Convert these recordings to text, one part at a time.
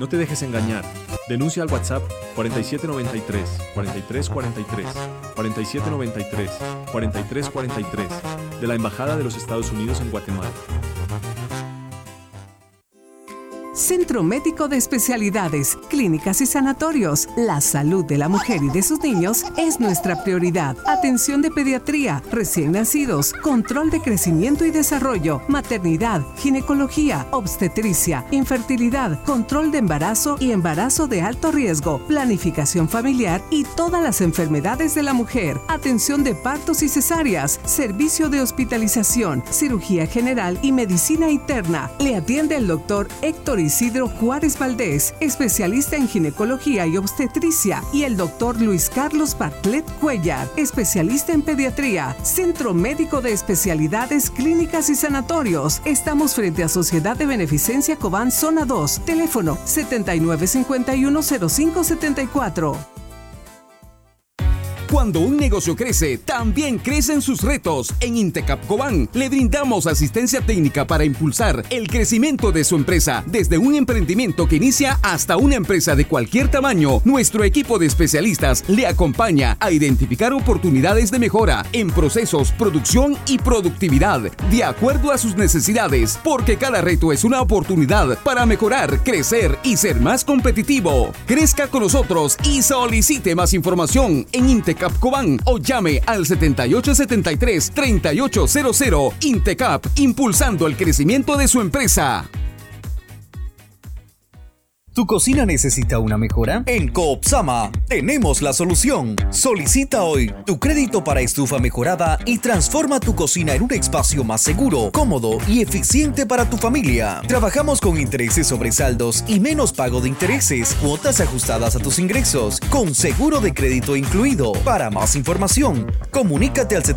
No te dejes engañar. Denuncia al WhatsApp 4793 4343 4793 4343 de la Embajada de los Estados Unidos en Guatemala. Centro Médico de Especialidades, Clínicas y Sanatorios. La salud de la mujer y de sus niños es nuestra prioridad. Atención de pediatría, recién nacidos, control de crecimiento y desarrollo, maternidad, ginecología, obstetricia, infertilidad, control de embarazo y embarazo de alto riesgo, planificación familiar y todas las enfermedades de la mujer. Atención de partos y cesáreas, servicio de hospitalización, cirugía general y medicina interna. Le atiende el doctor Héctor Isidro Juárez Valdés, especialista en ginecología y obstetricia, y el doctor Luis Carlos Bartlett Cuellar, especialista en pediatría. Centro Médico de Especialidades, Clínicas y Sanatorios. Estamos frente a Sociedad de Beneficencia Cobán, Zona 2. Teléfono 7951-0574. Cuando un negocio crece, también crecen sus retos. En Intecap Cobán le brindamos asistencia técnica para impulsar el crecimiento de su empresa, desde un emprendimiento que inicia hasta una empresa de cualquier tamaño. Nuestro equipo de especialistas le acompaña a identificar oportunidades de mejora en procesos, producción y productividad, de acuerdo a sus necesidades, porque cada reto es una oportunidad para mejorar, crecer y ser más competitivo. Crezca con nosotros y solicite más información en Intecap Cobán o llame al 7873-3800. Intecap, impulsando el crecimiento de su empresa. ¿Tu cocina necesita una mejora? En Coopsama tenemos la solución. Solicita hoy tu crédito para estufa mejorada y transforma tu cocina en un espacio más seguro, cómodo y eficiente para tu familia. Trabajamos con intereses sobre saldos y menos pago de intereses, cuotas ajustadas a tus ingresos, con seguro de crédito incluido. Para más información, comunícate al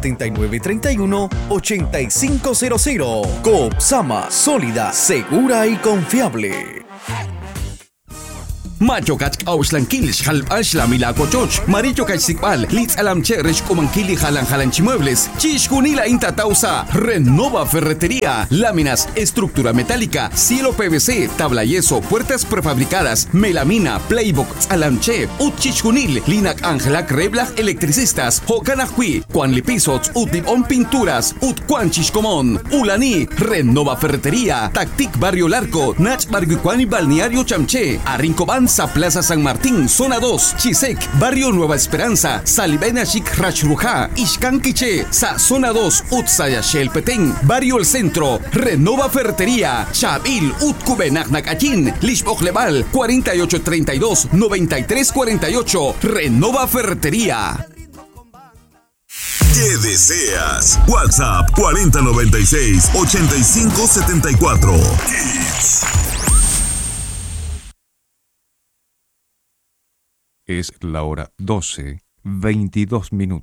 7931-8500. Coopsama, sólida, segura y confiable. Macho kach auslankilish halb ashla milacochoch. Maricho kach sikbal. Litz alam cherish kumankili jalan chimuebles. Chishkunila inta tausa. Renova Ferretería. Láminas, estructura metálica, cielo PVC, tabla yeso, puertas prefabricadas, melamina, playbook, alamche, ut chishkunil, linak angelak reblaj electricistas, hokanajui, cuanlipisots, utipon pinturas, ut cuanchishkomon, ulani, Renova Ferretería, Tactic Barrio Larco, Nach Barguicuani Balneario Chamché, Arrincoban Plaza San Martín, Zona 2, Chisec, Barrio Nueva Esperanza, Salibena Chic Rachruja, Ixcanquiche, Sa Zona 2, Utsayashel Petén, Barrio El Centro, Renova Ferretería, Chabil, Utcubenacnacachín, Lishbojleval, 4832-9348, Renova Ferretería. ¿Qué deseas? WhatsApp 4096-8574. Es la hora 12:22.